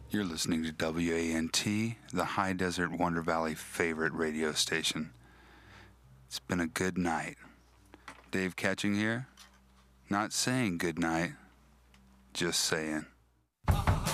You're listening to WANT, the High Desert Wonder Valley favorite radio station. It's been a good night. Dave Catching here. Not saying good night, just saying.